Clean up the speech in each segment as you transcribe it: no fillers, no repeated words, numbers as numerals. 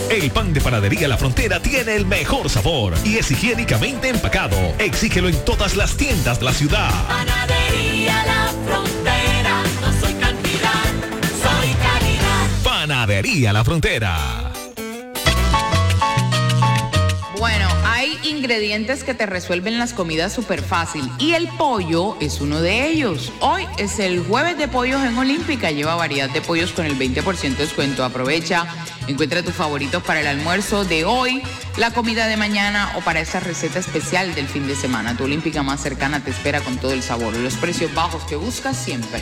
El pan de Panadería La Frontera tiene el mejor sabor y es higiénicamente empacado. Exígelo en todas las tiendas de la ciudad. Panadería La Frontera, no soy cantidad, soy calidad. Panadería La Frontera. Bueno, hay ingredientes que te resuelven las comidas súper fácil y el pollo es uno de ellos. Hoy es el jueves de pollos en Olímpica. Lleva variedad de pollos con el 20% de descuento. Aprovecha, encuentra tus favoritos para el almuerzo de hoy, la comida de mañana o para esa receta especial del fin de semana. Tu Olímpica más cercana te espera con todo el sabor y los precios bajos que buscas siempre.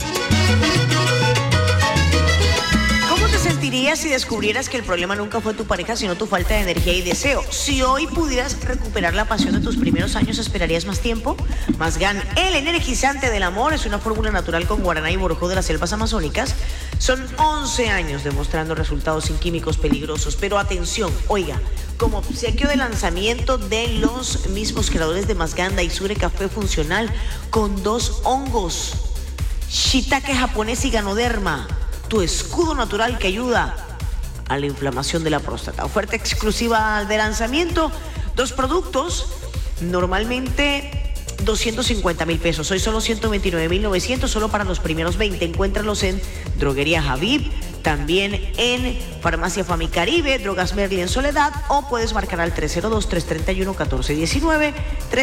¿Cómo te sentirías si descubrieras que el problema nunca fue tu pareja, sino tu falta de energía y deseo? Si hoy pudieras recuperar la pasión de tus primeros años, ¿esperarías más tiempo? Masgan, el energizante del amor, es una fórmula natural con guaraná y borojó de las selvas amazónicas. Son 11 años demostrando resultados sin químicos peligrosos. Pero atención, oiga, como obsequio de lanzamiento de los mismos creadores de Masgan, Daisure Café Funcional con 2 hongos, shiitake japonés y ganoderma, tu escudo natural que ayuda a la inflamación de la próstata. Oferta exclusiva de lanzamiento, 2 productos, normalmente 250,000 pesos. Hoy solo 129,900, solo para los primeros 20. Encuéntralos en Droguería Javib, también en Farmacia Famicaribe, Drogas Merli en Soledad, o puedes marcar al 302-331-1419,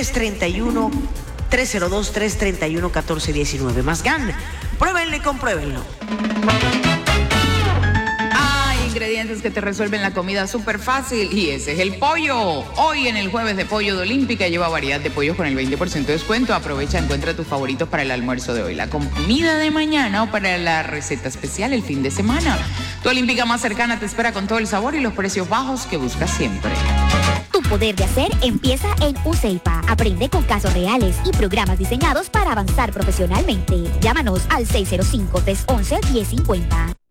302-331-1419. Masgan, pruébenlo y compruébenlo. Ingredientes que te resuelven la comida súper fácil y ese es el pollo. Hoy en el jueves de pollo de Olímpica lleva variedad de pollos con el 20% de descuento. Aprovecha, encuentra tus favoritos para el almuerzo de hoy, la comida de mañana o para la receta especial el fin de semana. Tu Olímpica más cercana te espera con todo el sabor y los precios bajos que buscas siempre. Tu poder de hacer empieza en UCEIPA. Aprende con casos reales y programas diseñados para avanzar profesionalmente. Llámanos al 605-311-1050.